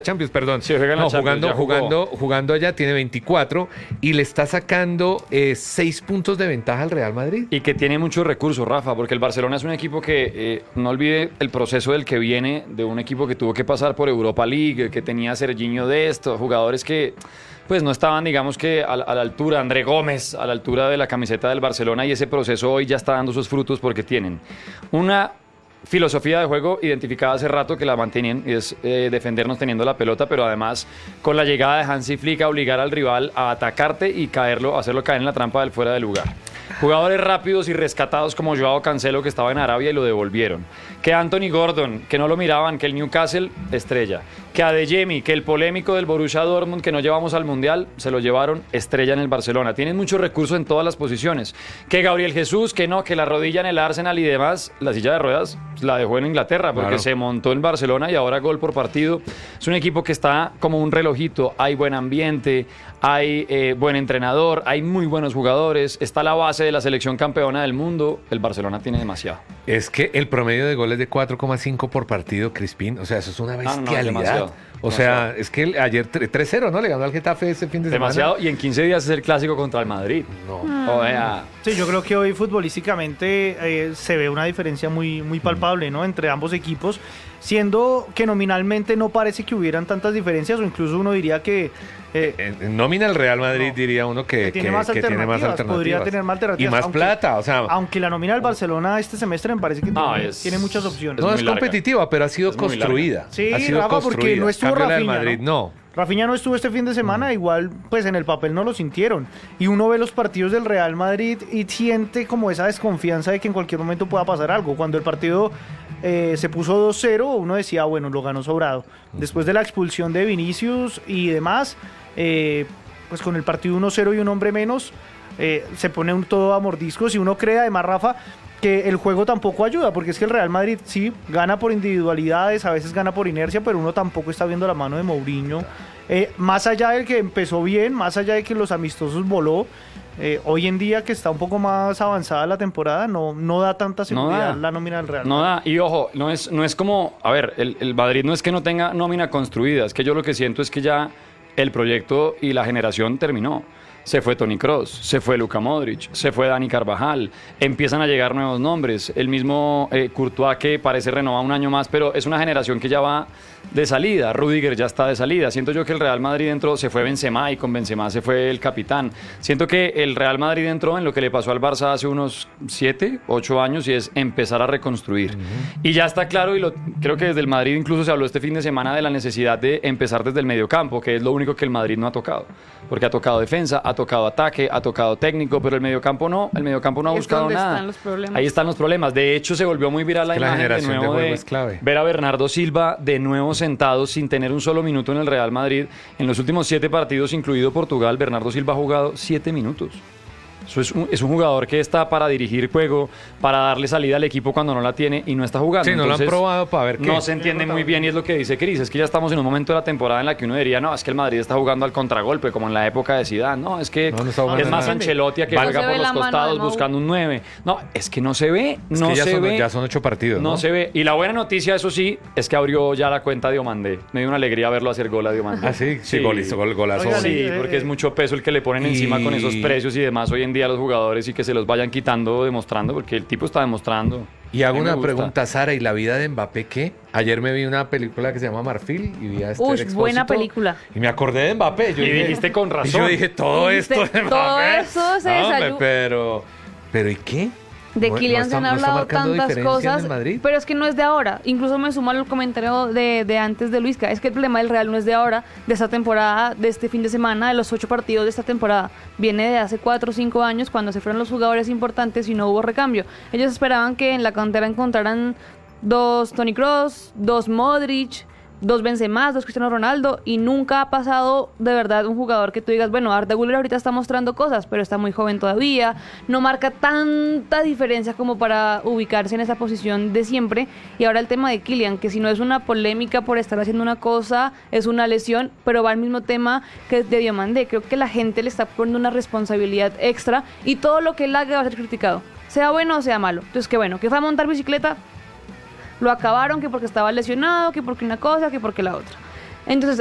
Champions, perdón. Sí, juega en la no, Champions, jugando allá tiene 24 y le está sacando 6 puntos de ventaja al Real Madrid. Y que tiene muchos recursos, Rafa, porque el Barcelona es un equipo que, no olvide el proceso del que viene, de un equipo que tuvo que pasar por Europa League, que tenía a Serginho Dest, jugadores que pues no estaban, digamos que a la altura, André Gómez, a la altura de la camiseta del Barcelona, y ese proceso hoy ya está dando sus frutos porque tienen una filosofía de juego identificada hace rato que la mantienen, y es defendernos teniendo la pelota, pero además con la llegada de Hansi Flick a obligar al rival a atacarte y hacerlo caer en la trampa del fuera de lugar. Jugadores rápidos y rescatados como Joao Cancelo, que estaba en Arabia y lo devolvieron. Que Anthony Gordon, que no lo miraban, que el Newcastle, estrella. Que Adeyemi, que el polémico del Borussia Dortmund, que no llevamos al Mundial, se lo llevaron, estrella en el Barcelona. Tienen muchos recursos en todas las posiciones. Que Gabriel Jesús, que no, que la rodilla en el Arsenal y demás, la silla de ruedas la dejó en Inglaterra porque se montó en Barcelona y ahora gol por partido. Es un equipo que está como un relojito, hay buen ambiente, hay buen entrenador, hay muy buenos jugadores, está la base de la selección campeona del mundo. El Barcelona tiene demasiado. Es que el promedio de goles de 4,5 por partido, Crispín, o sea, eso es una bestialidad. O sea, es que ayer 3-0, ¿no? Le ganó al Getafe ese fin de semana. Demasiado, y en 15 días es el clásico contra el Madrid. No. O sea, sí, yo creo que hoy futbolísticamente se ve una diferencia muy palpable, ¿no? Entre ambos equipos, siendo que nominalmente no parece que hubieran tantas diferencias, o incluso uno diría que en nómina el Real Madrid diría uno que tiene más alternativas. Podría tener más alternativas. Y más plata, o sea. Aunque la nómina del Barcelona este semestre me parece que tiene muchas opciones. No es competitiva, pero ha sido construida. Sí, ha sido Rafa, porque no estuvo Rafinha, del Madrid, no. Rafinha no estuvo este fin de semana, igual pues en el papel no lo sintieron. Y uno ve los partidos del Real Madrid y siente como esa desconfianza de que en cualquier momento pueda pasar algo. Cuando el partido se puso 2-0, uno decía, bueno, lo ganó sobrado. Después de la expulsión de Vinicius y demás, pues con el partido 1-0 y un hombre menos, se pone todo a mordiscos y uno cree además, Rafa, que el juego tampoco ayuda, porque es que el Real Madrid sí gana por individualidades, a veces gana por inercia, pero uno tampoco está viendo la mano de Mourinho. Más allá del que empezó bien, más allá de que los amistosos voló, hoy en día que está un poco más avanzada la temporada, no da tanta seguridad la nómina del Real Madrid. No da, y ojo, no es como, a ver, el Madrid no es que no tenga nómina construida, es que yo lo que siento es que ya el proyecto y la generación terminó. Se fue Toni Kroos, se fue Luka Modric, se fue Dani Carvajal, empiezan a llegar nuevos nombres, el mismo Courtois, que parece renovar un año más, pero es una generación que ya va de salida. Rüdiger ya está de salida. Siento yo que el Real Madrid entró, se fue Benzema y con Benzema se fue el capitán. Siento que el Real Madrid entró en lo que le pasó al Barça hace unos 7, 8 años, y es empezar a reconstruir. Y ya está claro, y creo que desde el Madrid incluso se habló este fin de semana de la necesidad de empezar desde el mediocampo, que es lo único que el Madrid no ha tocado, porque ha tocado defensa, ha tocado ataque, ha tocado técnico, pero el mediocampo no ha buscado nada. Ahí están los problemas. De hecho, se volvió muy viral la imagen de nuevo de ver a Bernardo Silva de nuevo sentado sin tener un solo minuto en el Real Madrid. En los últimos 7 partidos, incluido Portugal, Bernardo Silva ha jugado 7 minutos. Eso es un jugador que está para dirigir juego, para darle salida al equipo cuando no la tiene y no está jugando. Sí, no lo han probado para ver qué. No se entiende muy bien, y es lo que dice Cris, es que ya estamos en un momento de la temporada en la que uno diría, no, es que el Madrid está jugando al contragolpe, como en la época de Zidane. No, es que es más Ancelotti que juega por los costados buscando un 9. No, es que no se ve, Ya son 8 partidos, No se ve. Y la buena noticia, eso sí, es que abrió ya la cuenta de Diomandé. Me dio una alegría verlo hacer gol a Diomandé. Ah, sí, golazo. Sí, porque es mucho peso el que le ponen encima con esos precios y demás hoy en día a los jugadores, y que se los vayan quitando demostrando, porque el tipo está demostrando. Y hago una pregunta, Sara, ¿y la vida de Mbappé qué? Ayer me vi una película que se llama Marfil y vi a Esther Expósito. Buena película. Y me acordé de Mbappé. Dijiste con razón. Y yo dije, todo esto de Mbappé. Todo eso se desayunó. Pero ¿y qué? De Kylian se han hablado tantas cosas, pero es que no es de ahora. Incluso me sumo al comentario de antes de Luisca. Es que el problema del Real no es de ahora, de esta temporada, de este fin de semana, de los 8 partidos de esta temporada. Viene de hace 4 o 5 años, cuando se fueron los jugadores importantes y no hubo recambio. Ellos esperaban que en la cantera encontraran 2 Toni Kroos, 2 Modric, 2 Benzema, 2 Cristiano Ronaldo, y nunca ha pasado de verdad un jugador que tú digas, bueno, Arda Güler ahorita está mostrando cosas, pero está muy joven todavía, no marca tanta diferencia como para ubicarse en esa posición de siempre. Y ahora el tema de Kylian, que si no es una polémica por estar haciendo una cosa, es una lesión, pero va al mismo tema que de Diomandé. Creo que la gente le está poniendo una responsabilidad extra, y todo lo que él haga va a ser criticado, sea bueno o sea malo. Entonces, que bueno, que fue a montar bicicleta, lo acabaron, que porque estaba lesionado, que porque una cosa, que porque la otra. Entonces,